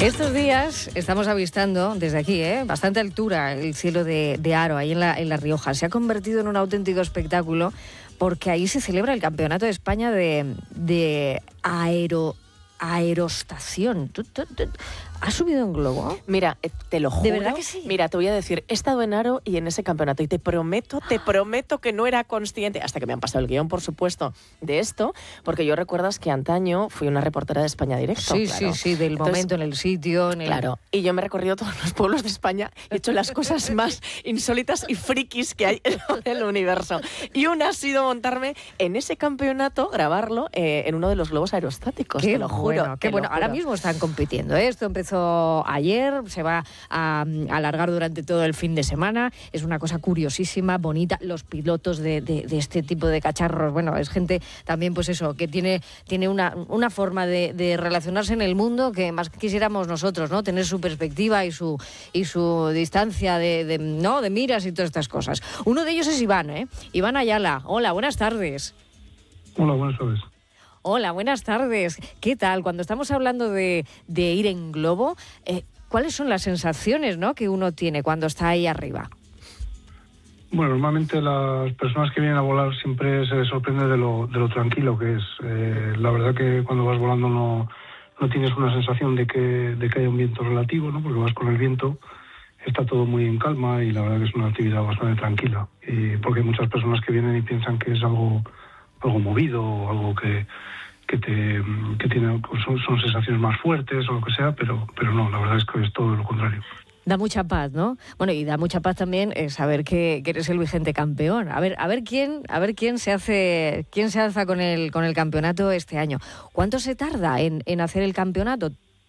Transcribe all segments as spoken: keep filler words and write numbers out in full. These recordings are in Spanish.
Estos días estamos avistando desde aquí, ¿eh? bastante altura, el cielo de, de Haro, ahí en la, en La Rioja. Se ha convertido en un auténtico espectáculo porque ahí se celebra el Campeonato de España de, de aero, aerostación. ¿Tú, tú, tú, ¿Has subido un globo? Mira, te lo juro. ¿De verdad que sí? Mira, te voy a decir, he estado en Haro y en ese campeonato y te prometo, te prometo que no era consciente, hasta que me han pasado el guión, por supuesto, de esto, porque yo recuerdas que antaño fui una reportera de España Directo. Sí, claro. sí, sí, del Entonces, momento, en el sitio. En el... Claro, y yo me he recorrido todos los pueblos de España y he hecho las cosas más insólitas y frikis que hay en el universo. Y una ha sido montarme en ese campeonato, grabarlo eh, en uno de los globos aerostáticos, qué te lo juro. Bueno, qué te bueno. lo Ahora juro. mismo están compitiendo. ¿eh? Esto empezó ayer, se va a, a alargar durante todo el fin de semana. Es una cosa curiosísima, bonita. Los pilotos de, de, de este tipo de cacharros, bueno, es gente también, pues eso, que tiene, tiene una, una forma de, de relacionarse en el mundo que más quisiéramos nosotros, ¿no? Tener su perspectiva y su, y su distancia de, de, ¿no? de miras y todas estas cosas. Uno de ellos es Iván, ¿eh? Iván Ayala. Hola, buenas tardes. Hola, buenas tardes. Hola, buenas tardes. ¿Qué tal? Cuando estamos hablando de, de ir en globo, eh, ¿cuáles son las sensaciones, ¿no? que uno tiene cuando está ahí arriba? Bueno, normalmente las personas que vienen a volar siempre se les sorprende de lo, de lo tranquilo que es. Eh, la verdad que cuando vas volando no, no tienes una sensación de que, de que haya un viento relativo, ¿no? Porque vas con el viento, está todo muy en calma y la verdad que es una actividad bastante tranquila. Y porque hay muchas personas que vienen y piensan que es algo, algo movido o algo que... que te que tiene pues son, son sensaciones más fuertes o lo que sea, pero pero no, la verdad es que es todo lo contrario. Da mucha paz, ¿no? Bueno, y da mucha paz también eh, saber que, que eres el vigente campeón. A ver, a ver quién, a ver quién se hace, quién se alza con el con el campeonato este año. ¿Cuánto se tarda en, en hacer el campeonato?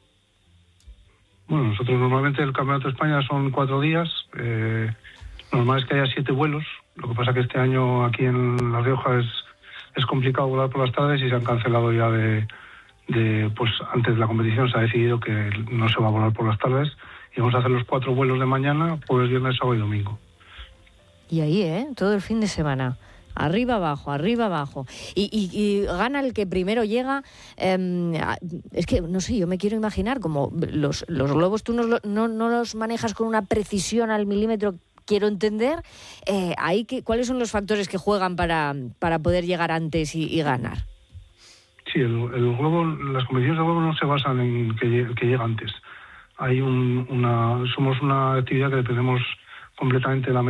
Bueno, nosotros normalmente el campeonato de España son cuatro días. Eh, normal es que haya siete vuelos. Lo que pasa que este año aquí en La Rioja es es complicado volar por las tardes y se han cancelado ya de, de, pues antes de la competición se ha decidido que no se va a volar por las tardes y vamos a hacer los cuatro vuelos de mañana, jueves, viernes, sábado y domingo. Y ahí, ¿eh? Todo el fin de semana. Arriba, abajo, arriba, abajo. Y, y, y gana el que primero llega. Eh, es que, no sé, yo me quiero imaginar como los, los globos tú no, no, no los manejas con una precisión al milímetro. Quiero entender, eh, ahí que, ¿cuáles son los factores que juegan para, para poder llegar antes y, y ganar? Sí, el, el globo, las competiciones de globo no se basan en que, que llega antes. Hay un, una, somos una actividad que dependemos completamente de la